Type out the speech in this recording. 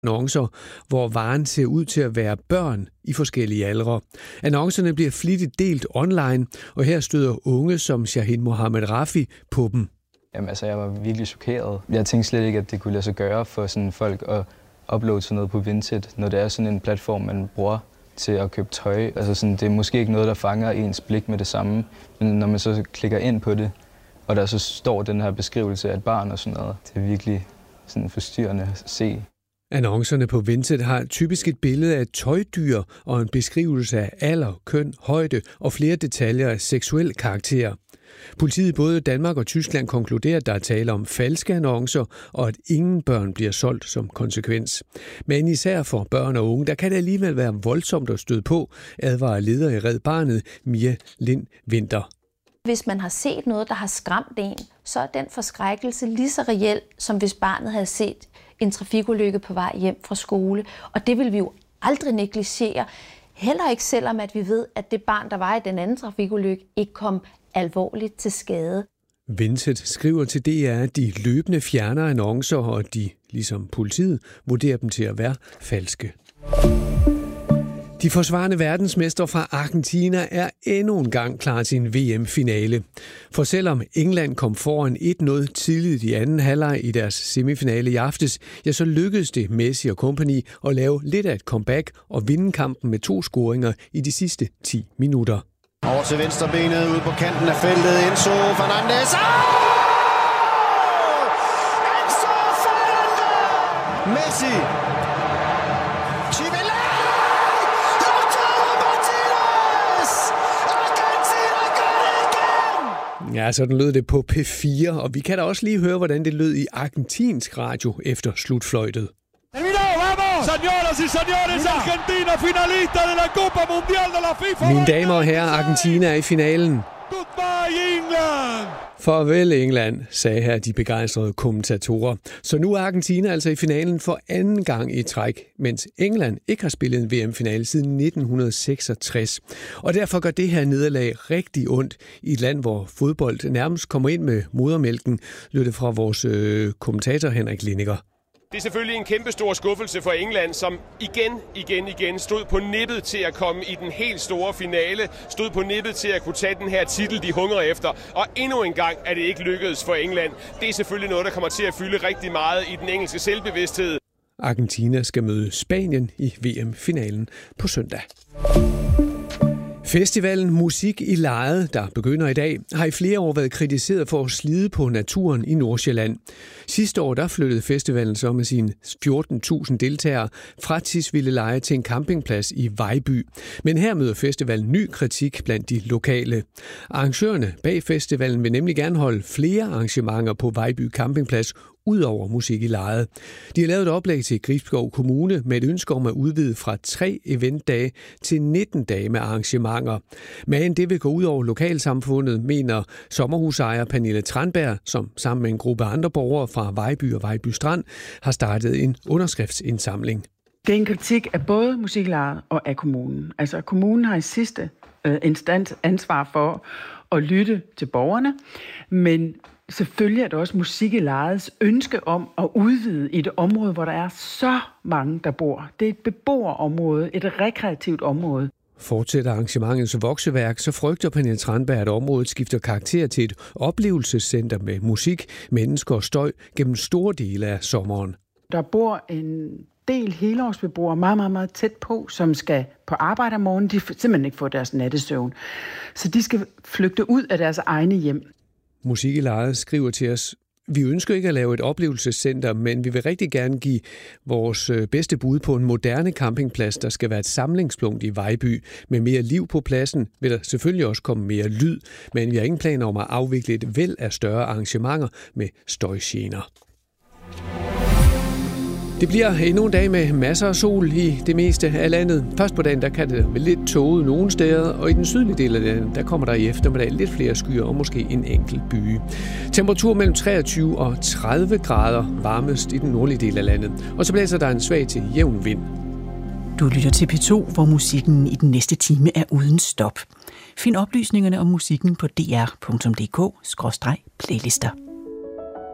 annoncer, hvor varen ser ud til at være børn i forskellige aldre. Annoncerne bliver flittigt delt online, og her støder unge som Shahin Mohammed Rafi på dem. Jamen, jeg var virkelig chokeret. Jeg tænkte slet ikke, at det kunne lade sig gøre for sådan folk at uploade sådan noget på Vinted, når det er sådan en platform, man bruger til at købe tøj. Altså sådan, det er måske ikke noget, der fanger ens blik med det samme, men når man så klikker ind på det, og der så står den her beskrivelse af et barn og sådan noget, det er virkelig sådan forstyrrende at se. Annoncerne på Vinted har typisk et billede af et tøjdyr og en beskrivelse af alder, køn, højde og flere detaljer af seksuel karakter. Politiet i både Danmark og Tyskland konkluderer, at der er tale om falske annoncer, og at ingen børn bliver solgt som konsekvens. Men især for børn og unge, der kan det alligevel være voldsomt at støde på, advarer leder i Red Barnet, Mia Lind Winter. Hvis man har set noget, der har skræmt en, så er den forskrækkelse lige så reel, som hvis barnet havde set en trafikulykke på vej hjem fra skole. Og det vil vi jo aldrig negligere. Heller ikke selvom, at vi ved, at det barn, der var i den anden trafikulykke, ikke kom alvorligt til skade. Vinted skriver til DR, at de løbende fjerner annoncer, og de, ligesom politiet, vurderer dem til at være falske. De forsvarende verdensmestre fra Argentina er endnu en gang klar til en VM-finale. For selvom England kom foran 1-0 tidligt i anden halvleg i deres semifinale i aftes, ja, så lykkedes det Messi og company at lave lidt af et comeback og vinde kampen med 2 scoringer i de sidste 10 minutter. Over til venstrebenet ude på kanten af feltet. Enzo Fernandez. Enzo Fernandez! Messi. Ja, sådan lød det på P4, og vi kan da også lige høre, hvordan det lød i argentinsk radio efter slutfløjtet. Señoras y señores, Argentina finalista de la Copa Mundial de la FIFA. Mine damer og herrer, Argentina er i finalen. Goodbye England. Farvel England, sagde her de begejstrede kommentatorer. Så nu er Argentina altså i finalen for anden gang i træk, mens England ikke har spillet en VM-finale siden 1966. Og derfor gør det her nederlag rigtig ondt i et land, hvor fodbold nærmest kommer ind med modermælken, lød det fra vores kommentator Henrik Lindiger. Det er selvfølgelig en kæmpe stor skuffelse for England, som igen stod på nippet til at komme i den helt store finale, stod på nippet til at kunne tage den her titel, de hungrer efter. Og endnu en gang er det ikke lykkedes for England. Det er selvfølgelig noget, der kommer til at fylde rigtig meget i den engelske selvbevidsthed. Argentina skal møde Spanien i VM-finalen på søndag. Festivalen Musik i Lejet, der begynder i dag, har i flere år været kritiseret for at slide på naturen i Nordsjælland. Sidste år der flyttede festivalen så med sine 14.000 deltagere fra Tisvildeleje til en campingplads i Vejby. Men her møder festivalen ny kritik blandt de lokale. Arrangørerne bag festivalen vil nemlig gerne holde flere arrangementer på Vejby campingplads udover Musik i Lejet. De har lavet et oplæg til Gribskov Kommune med et ønske om at udvide fra 3 eventdage til 19 dage med arrangementer. Men det vil gå ud over lokalsamfundet, mener sommerhusejer Pernille Tranberg, som sammen med en gruppe andre borgere fra Vejby og Vejby Strand har startet en underskriftsindsamling. Det er en kritik af både Musik i Lejet og af kommunen. Altså kommunen har i sidste instans ansvar for at lytte til borgerne, men selvfølgelig er det også Musik i Lejets ønske om at udvide i et område, hvor der er så mange, der bor. Det er et beboerområde, et rekreativt område. Fortsætter arrangementets vokseværk, så frygter Pernille Tranberg, at området skifter karakter til et oplevelsescenter med musik, mennesker og støj gennem store dele af sommeren. Der bor en del helårsbeboere meget tæt på, som skal på arbejde om morgenen. De simpelthen ikke får deres nattesøvn. Så de skal flygte ud af deres egne hjem. Musik i Lejet skriver til os: Vi ønsker ikke at lave et oplevelsescenter, men vi vil rigtig gerne give vores bedste bud på en moderne campingplads, der skal være et samlingspunkt i Vejby. Med mere liv på pladsen vil der selvfølgelig også komme mere lyd, men vi har ingen planer om at afvikle et væld af større arrangementer med støjgener. Det bliver endnu en dag med masser af sol i det meste af landet. Først på dagen der kan det være lidt tåget nogle steder, og i den sydlige del af landet der kommer der i eftermiddag lidt flere skyer og måske en enkelt byge. Temperatur mellem 23 og 30 grader varmest i den nordlige del af landet. Og så blæser der en svag til jævn vind. Du lytter til P2, hvor musikken i den næste time er uden stop. Find oplysningerne om musikken på dr.dk/playlister.